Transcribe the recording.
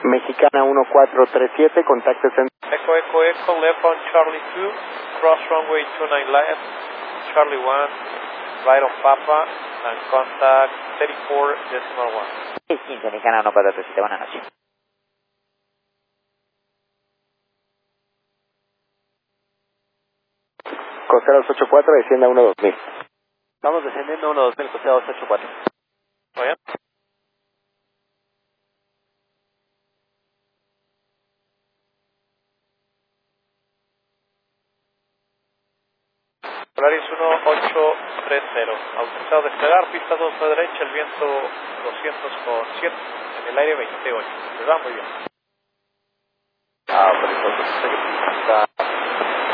Mexicana 1437, contacto centro. Echo, Echo, Echo, left on Charlie 2, cross runway 29 left, Charlie 1, right on Papa, and contact 34.1. 15, Mexicana 1437, buenas noches. Costeros 84, descienda 12000. Estamos descendiendo 12000, costeados 84. Oye. Polaris 1830, autorizado a despegar, pista 2 a derecha, el viento 200 con 7, en el aire 28, les va muy bien.